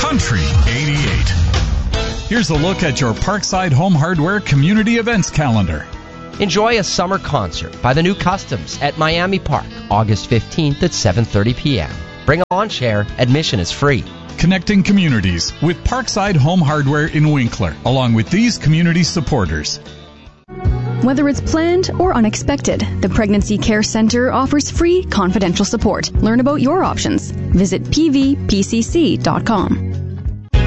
Country 88. Here's a look at your Parkside Home Hardware community events calendar. Enjoy a summer concert by the New Customs at Miami Park, August 15th at 7:30 p.m. Bring a lawn chair. Admission is free. Connecting communities with Parkside Home Hardware in Winkler, along with these community supporters. Whether it's planned or unexpected, the Pregnancy Care Center offers free confidential support. Learn about your options. Visit pvpcc.com.